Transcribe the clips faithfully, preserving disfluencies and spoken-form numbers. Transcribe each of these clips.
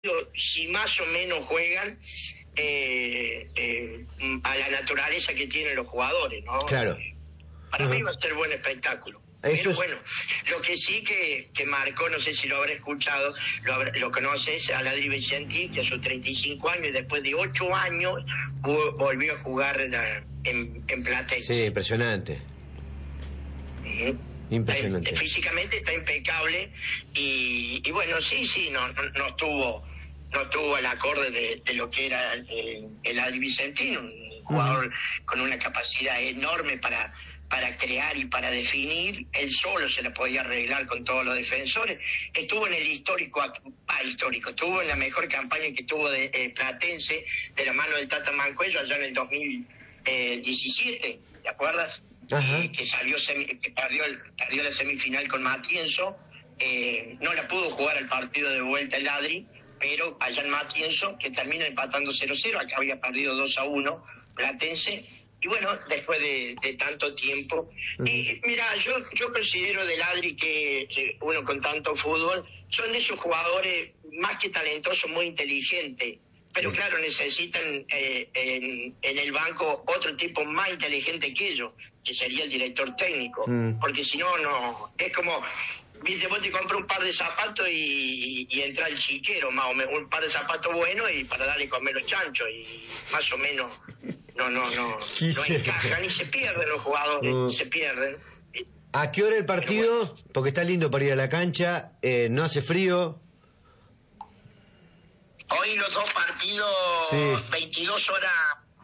si más o menos juegan eh, eh, a la naturaleza que tienen los jugadores, ¿no? Claro. Para uh-huh. mí va a ser buen espectáculo. Eso Pero es... bueno, lo que sí que, que marcó, no sé si lo habrá escuchado, lo, habrá, lo conoces, a Adri Vicentín, que a sus treinta y cinco años, y después de ocho años, volvió a jugar en, en, en Platense. Sí, impresionante. Uh-huh. Impresionante. Eh, físicamente está impecable, y, y bueno, sí, sí, no, no, no estuvo no tuvo el acorde de, de lo que era el, el Adri Vicentín, un jugador uh-huh. con una capacidad enorme para... para crear y para definir. Él solo se la podía arreglar con todos los defensores. Estuvo en el histórico, ah, histórico, estuvo en la mejor campaña que tuvo de eh, Platense, de la mano del Tata Mancuello, allá en el dos mil diecisiete, ¿te acuerdas? Eh, que salió semi, que perdió, el, perdió la semifinal con Matienzo, eh, no la pudo jugar el partido de vuelta el Adri, pero allá en Matienzo, que termina empatando cero cero, acá había perdido dos a uno Platense. Y bueno, después de, de tanto tiempo, uh-huh. y mira, yo yo considero del Adri que eh, uno con tanto fútbol, son de esos jugadores más que talentosos, muy inteligentes, pero uh-huh. claro, necesitan eh, en, en el banco otro tipo más inteligente que ellos, que sería el director técnico, uh-huh. porque si no, no, es como... Viste, vos te compras un par de zapatos y, y, y entra el chiquero, más o menos, un par de zapatos buenos y para darle comer los chanchos, y más o menos no no no no encajan y se pierden los jugadores, uh. se pierden. ¿A qué hora el partido? Bueno, porque está lindo para ir a la cancha, eh, no hace frío. Hoy los dos partidos, sí. veintidós horas...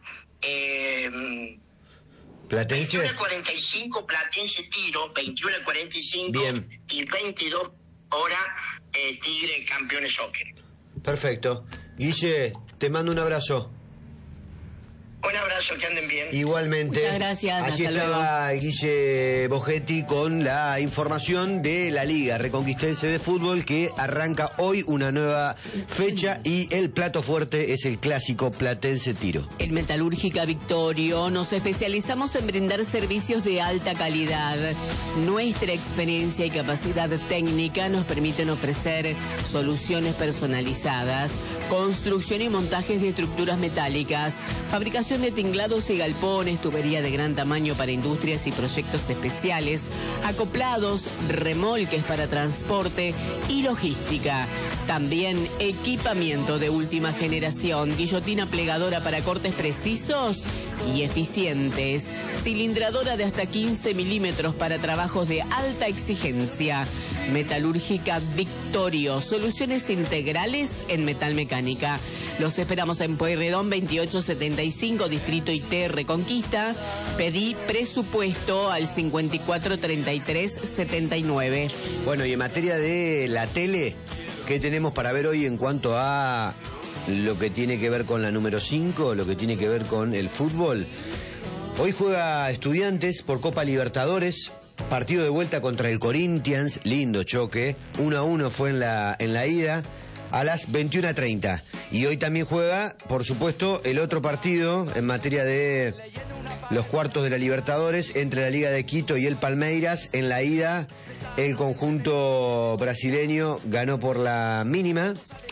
Eh, Platense. veintiuno a cuarenta y cinco Platense Tiro, veintiuno a cuarenta y cinco. Bien. Y veintidós horas eh, Tigre Campeones Soccer. Perfecto. Guille, te mando un abrazo. Un abrazo, que anden bien. Igualmente. Muchas gracias. Allí hasta estaba luego. Guille Bogetti con la información de la Liga Reconquistense de Fútbol, que arranca hoy una nueva fecha, y el plato fuerte es el clásico Platense Tiro. En Metalúrgica Victorio nos especializamos en brindar servicios de alta calidad. Nuestra experiencia y capacidad técnica nos permiten ofrecer soluciones personalizadas, construcción y montajes de estructuras metálicas, fabricación de tinglados y galpones, tubería de gran tamaño para industrias y proyectos especiales, acoplados, remolques para transporte y logística. También equipamiento de última generación, guillotina plegadora para cortes precisos y eficientes, cilindradora de hasta quince milímetros para trabajos de alta exigencia. Metalúrgica Victorio, soluciones integrales en metalmecánica. Los esperamos en Pueyrredón veintiocho setenta y cinco, Distrito I T, Reconquista. Pedí presupuesto al cincuenta y cuatro treinta y tres setenta y nueve. Bueno, y en materia de la tele, ¿qué tenemos para ver hoy en cuanto a lo que tiene que ver con la número cinco, lo que tiene que ver con el fútbol? Hoy juega Estudiantes por Copa Libertadores, partido de vuelta contra el Corinthians, lindo choque, uno a uno fue en la, en la ida, a las veintiuna treinta. Y hoy también juega, por supuesto, el otro partido en materia de los cuartos de la Libertadores entre la Liga de Quito y el Palmeiras. En la ida, el conjunto brasileño ganó por la mínima.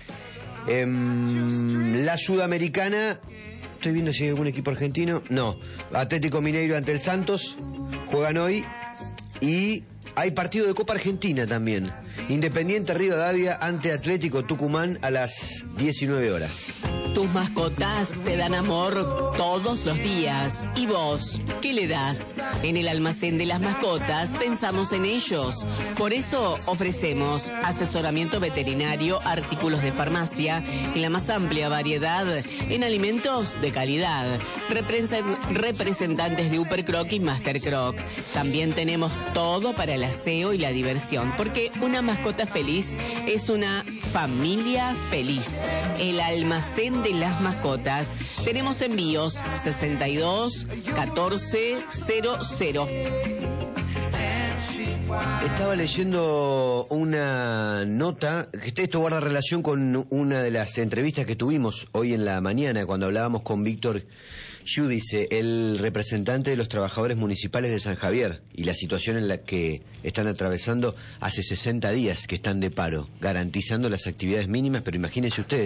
En la Sudamericana, estoy viendo si hay algún equipo argentino. No, Atlético Mineiro ante el Santos juegan hoy. Y hay partido de Copa Argentina también. Independiente Rivadavia ante Atlético Tucumán a las diecinueve horas. Tus mascotas te dan amor todos los días. ¿Y vos qué le das? En el almacén de las mascotas pensamos en ellos. Por eso ofrecemos asesoramiento veterinario, artículos de farmacia, en la más amplia variedad, en alimentos de calidad. Represen- representantes de Upper Croc y Master Croc. También tenemos todo para el aseo y la diversión, porque una mascota feliz es una familia feliz. El almacén de las mascotas. Tenemos envíos sesenta y dos catorce cero cero. Estaba leyendo una nota, que esto guarda relación con una de las entrevistas que tuvimos hoy en la mañana, cuando hablábamos con Víctor Yu dice, el representante de los trabajadores municipales de San Javier y la situación en la que están atravesando hace sesenta días que están de paro, garantizando las actividades mínimas, pero imagínense ustedes.